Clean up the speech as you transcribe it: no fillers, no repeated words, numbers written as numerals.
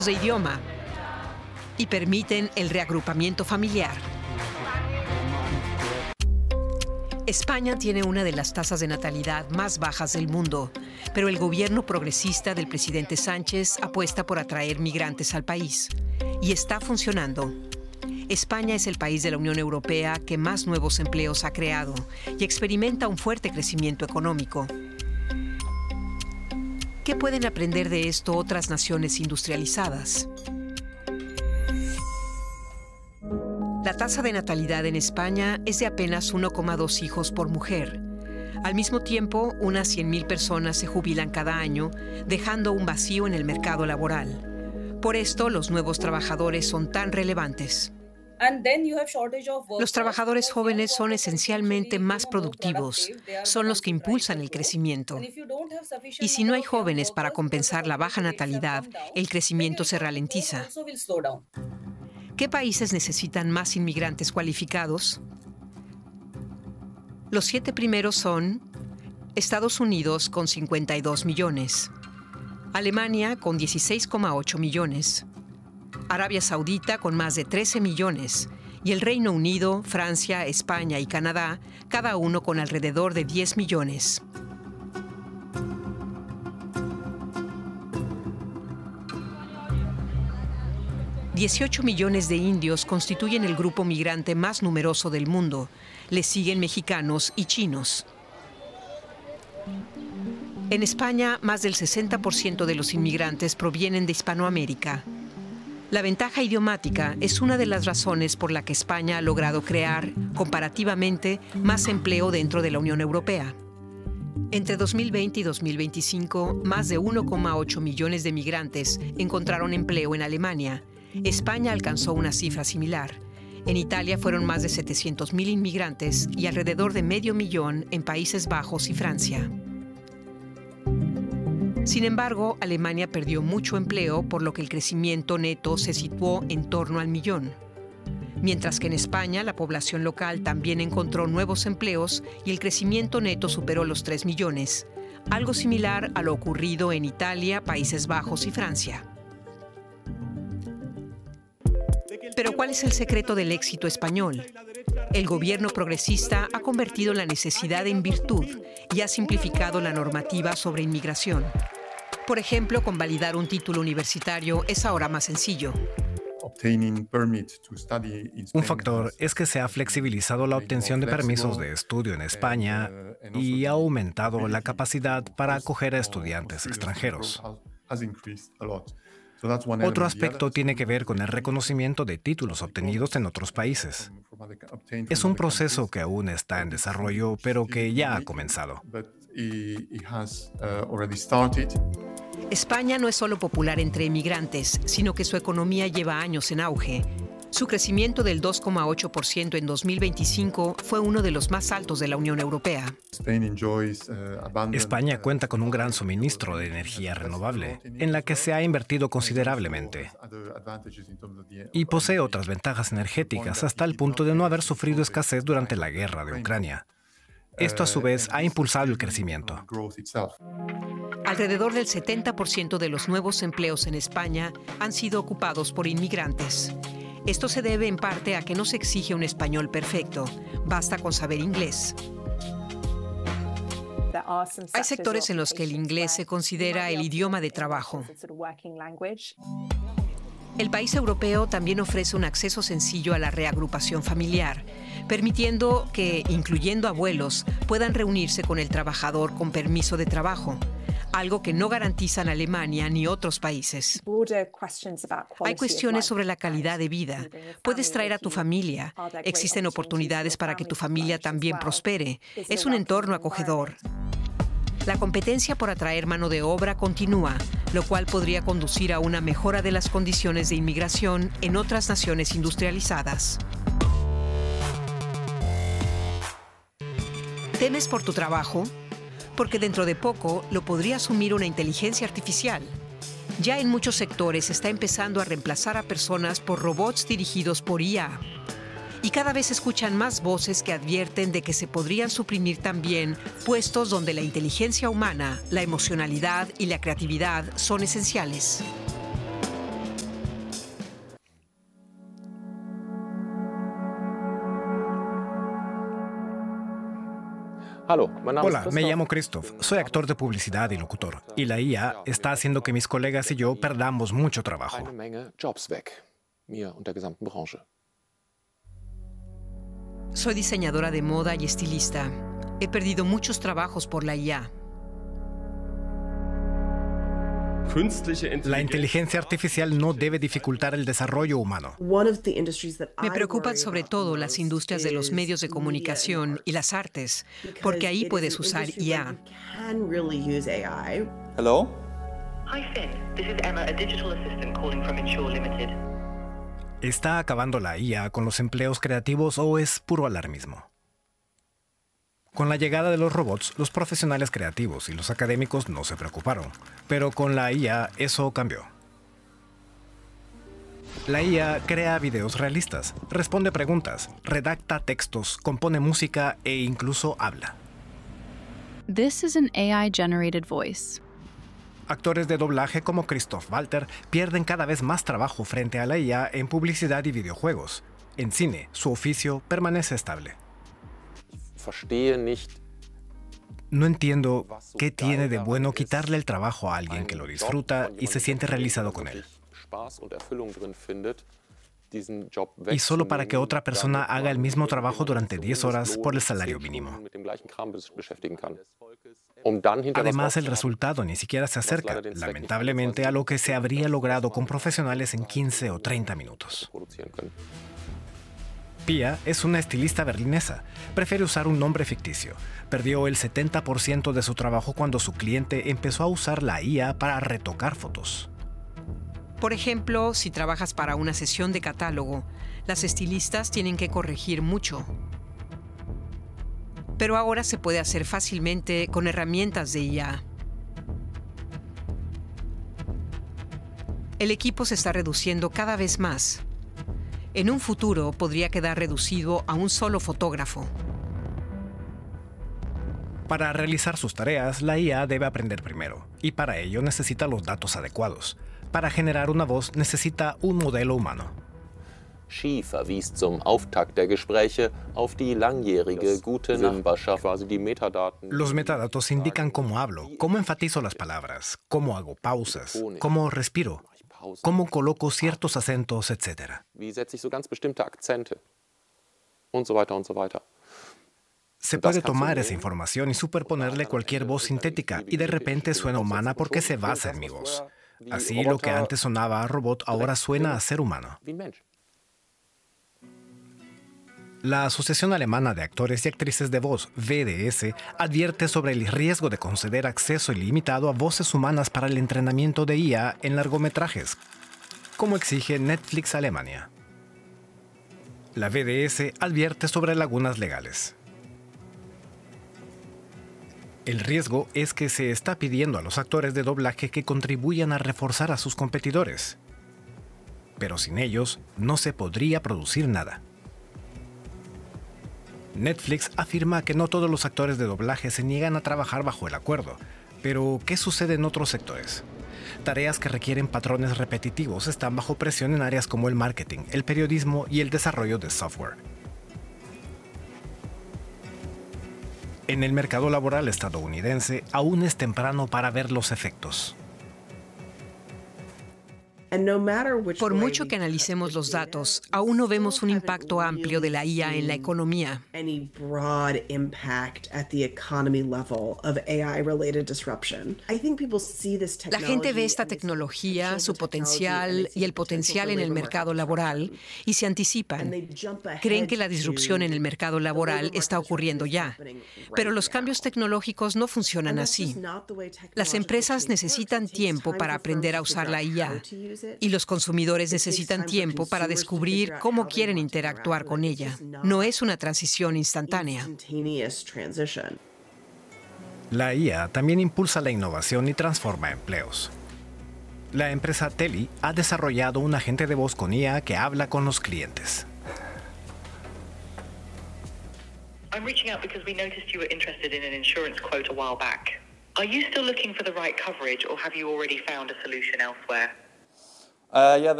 de idioma y permiten el reagrupamiento familiar. España tiene una de las tasas de natalidad más bajas del mundo, pero el gobierno progresista del presidente Sánchez apuesta por atraer migrantes al país. Y está funcionando. España es el país de la Unión Europea que más nuevos empleos ha creado y experimenta un fuerte crecimiento económico. ¿Qué pueden aprender de esto otras naciones industrializadas? La tasa de natalidad en España es de apenas 1,2 hijos por mujer. Al mismo tiempo, unas 100.000 personas se jubilan cada año, dejando un vacío en el mercado laboral. Por esto, los nuevos trabajadores son tan relevantes. Los trabajadores jóvenes son esencialmente más productivos, son los que impulsan el crecimiento. Y si no hay jóvenes para compensar la baja natalidad, el crecimiento se ralentiza. ¿Qué países necesitan más inmigrantes cualificados? Los 7 primeros son Estados Unidos con 52 millones, Alemania con 16,8 millones, Arabia Saudita con más de 13 millones y el Reino Unido, Francia, España y Canadá, cada uno con alrededor de 10 millones. $18 millones de indios constituyen el grupo migrante más numeroso del mundo. Le siguen mexicanos y chinos. En España, más del 60% de los inmigrantes provienen de Hispanoamérica. La ventaja idiomática es una de las razones por la que España ha logrado crear, comparativamente, más empleo dentro de la Unión Europea. Entre 2020 y 2025, más de 1,8 millones de migrantes encontraron empleo en Alemania. España alcanzó una cifra similar. En Italia fueron más de 700.000 inmigrantes y alrededor de 500.000 en Países Bajos y Francia. Sin embargo, Alemania perdió mucho empleo, por lo que el crecimiento neto se situó en torno al 1.000.000. Mientras que en España, la población local también encontró nuevos empleos y el crecimiento neto superó los 3 millones, algo similar a lo ocurrido en Italia, Países Bajos y Francia. Pero ¿cuál es el secreto del éxito español? El gobierno progresista ha convertido la necesidad en virtud y ha simplificado la normativa sobre inmigración. Por ejemplo, convalidar un título universitario es ahora más sencillo. Un factor es que se ha flexibilizado la obtención de permisos de estudio en España y ha aumentado la capacidad para acoger a estudiantes extranjeros. Otro aspecto tiene que ver con el reconocimiento de títulos obtenidos en otros países. Es un proceso que aún está en desarrollo, pero que ya ha comenzado. España no es solo popular entre emigrantes, sino que su economía lleva años en auge. Su crecimiento del 2,8% en 2025 fue uno de los más altos de la Unión Europea. España cuenta con un gran suministro de energía renovable, en la que se ha invertido considerablemente. Y posee otras ventajas energéticas hasta el punto de no haber sufrido escasez durante la guerra de Ucrania. Esto, a su vez, ha impulsado el crecimiento. Alrededor del 70% de los nuevos empleos en España han sido ocupados por inmigrantes. Esto se debe en parte a que no se exige un español perfecto, basta con saber inglés. Hay sectores en los que el inglés se considera el idioma de trabajo. El país europeo también ofrece un acceso sencillo a la reagrupación familiar, permitiendo que, incluyendo abuelos, puedan reunirse con el trabajador con permiso de trabajo, algo que no garantizan Alemania ni otros países. Hay cuestiones sobre la calidad de vida. Puedes traer a tu familia. Existen oportunidades para que tu familia también prospere. Es un entorno acogedor. La competencia por atraer mano de obra continúa, lo cual podría conducir a una mejora de las condiciones de inmigración en otras naciones industrializadas. ¿Temes por tu trabajo? Porque dentro de poco lo podría asumir una inteligencia artificial. Ya en muchos sectores está empezando a reemplazar a personas por robots dirigidos por IA. Y cada vez se escuchan más voces que advierten de que se podrían suprimir también puestos donde la inteligencia humana, la emocionalidad y la creatividad son esenciales. Hola, me llamo Christoph. Soy actor de publicidad y locutor. Y la IA está haciendo que mis colegas y yo perdamos mucho trabajo. Soy diseñadora de moda y estilista. He perdido muchos trabajos por la IA. La inteligencia artificial no debe dificultar el desarrollo humano. Me preocupan sobre todo las industrias de los medios de comunicación y las artes, porque ahí puedes usar IA. Hello? Hi Finn, this is Emma, a digital assistant calling from Insure Limited. ¿Está acabando la IA con los empleos creativos o es puro alarmismo? Con la llegada de los robots, los profesionales creativos y los académicos no se preocuparon, pero con la IA eso cambió. La IA crea videos realistas, responde preguntas, redacta textos, compone música e incluso habla. This is an AI-generated voice. Actores de doblaje como Christoph Walter pierden cada vez más trabajo frente a la IA en publicidad y videojuegos. En cine, su oficio permanece estable. No entiendo qué tiene de bueno quitarle el trabajo a alguien que lo disfruta y se siente realizado con él. Y solo para que otra persona haga el mismo trabajo durante 10 horas por el salario mínimo. Además, el resultado ni siquiera se acerca, lamentablemente, a lo que se habría logrado con profesionales en 15 o 30 minutos. Pia es una estilista berlinesa. Prefiere usar un nombre ficticio. Perdió el 70% de su trabajo cuando su cliente empezó a usar la IA para retocar fotos. Por ejemplo, si trabajas para una sesión de catálogo, las estilistas tienen que corregir mucho. Pero ahora se puede hacer fácilmente con herramientas de IA. El equipo se está reduciendo cada vez más. En un futuro podría quedar reducido a un solo fotógrafo. Para realizar sus tareas, la IA debe aprender primero, y para ello necesita los datos adecuados. Para generar una voz necesita un modelo humano. Xi verwies zum Auftakt der Gespräche auf die langjährige gute Nachbarschaft, quasi die Metadaten. Los metadatos indican cómo hablo, cómo enfatizo las palabras, cómo hago pausas, cómo respiro, cómo coloco ciertos acentos, etc. Wie setze ich so ganz bestimmte Akzente? Und so weiter und so weiter. Se puede tomar esa información y superponerle cualquier voz sintética y de repente suena humana porque se basa en mi voz. Así lo que antes sonaba a robot ahora suena a ser humano. La Asociación Alemana de Actores y Actrices de Voz, VDS, advierte sobre el riesgo de conceder acceso ilimitado a voces humanas para el entrenamiento de IA en largometrajes, como exige Netflix Alemania. La VDS advierte sobre lagunas legales. El riesgo es que se está pidiendo a los actores de doblaje que contribuyan a reforzar a sus competidores. Pero sin ellos, no se podría producir nada. Netflix afirma que no todos los actores de doblaje se niegan a trabajar bajo el acuerdo. Pero, ¿qué sucede en otros sectores? Tareas que requieren patrones repetitivos están bajo presión en áreas como el marketing, el periodismo y el desarrollo de software. En el mercado laboral estadounidense, aún es temprano para ver los efectos. Por mucho que analicemos los datos, aún no vemos un impacto amplio de la IA en la economía. La gente ve esta tecnología, su potencial y el potencial en el mercado laboral y se anticipan. Creen que la disrupción en el mercado laboral está ocurriendo ya. Pero los cambios tecnológicos no funcionan así. Las empresas necesitan tiempo para aprender a usar la IA. Y los consumidores necesitan tiempo para descubrir cómo quieren interactuar con ella. No es una transición instantánea. La IA también impulsa la innovación y transforma empleos. La empresa Teli ha desarrollado un agente de voz con IA que habla con los clientes. I'm reaching out because we noticed you were interested in an insurance quote a while back. Are you still looking for the right coverage or have you already found a solution elsewhere?